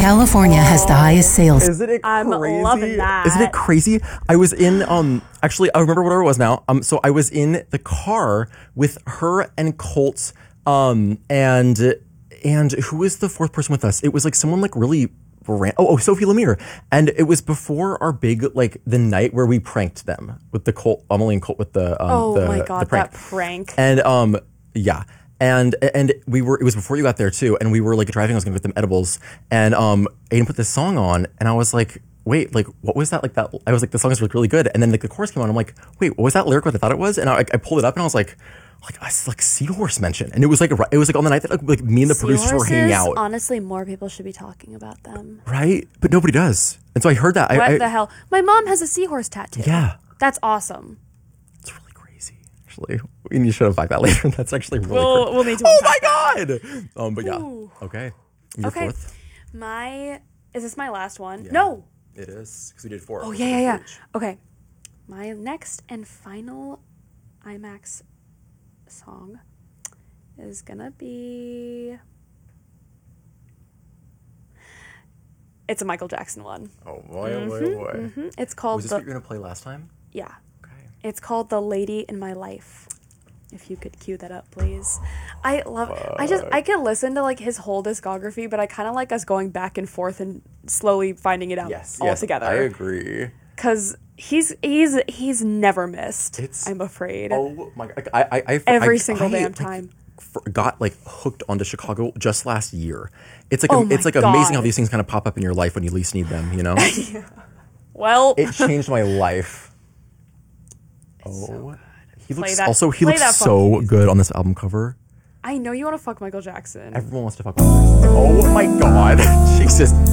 California has the highest sales. Isn't it crazy? I'm loving that. Isn't it crazy? I was in actually I remember what it was now. So I was in the car with her and Colt and who was the fourth person with us? It was like someone like really Sophie Lemire. And it was before our big like the night where we pranked them with the Colt, Emily and Colt with the my God, the prank. that prank. And yeah. And it was before you got there too, and we were like driving, I was gonna get them edibles, and Aiden put this song on, and I was like, wait, like what was that? Like that I was like, the song is really good. And then like the chorus came on, I'm like, wait, what was that lyric what I thought it was? And I pulled it up and I was like I like Seahorse mention. And it was like on the night that like me and the producer were hanging out. Honestly, more people should be talking about them. Right? But nobody does. And so I heard that. What the hell? My mom has a seahorse tattoo. Yeah. That's awesome. It's really crazy. Actually. And you should unpack that later. That's actually really crazy. We'll need to Oh my unpack God. But yeah. Ooh. Okay. Your fourth? Is this my last one? Yeah. No. It is. Because we did 4. Oh, yeah. Okay. My next and final IMAX song is gonna be... It's a Michael Jackson one. Oh boy, oh boy, oh boy. Mm-hmm. It's called... Was this what you were going to play last time? Yeah. Okay. It's called The Lady in My Life. If you could cue that up, please. I love it. I could listen to like his whole discography, but I kind of like us going back and forth and slowly finding it out all together. I agree. Because he's never missed. I'm afraid. Oh my God. Every single damn time. Got like hooked onto Chicago just last year. It's like Oh my amazing how God. these things kind of pop up in your life when you least need them, you know? Yeah. Well, It changed my life. so he looks that so funk good on this album cover. I know you want to fuck Michael Jackson. Everyone wants to fuck with him. Oh my God. Jesus.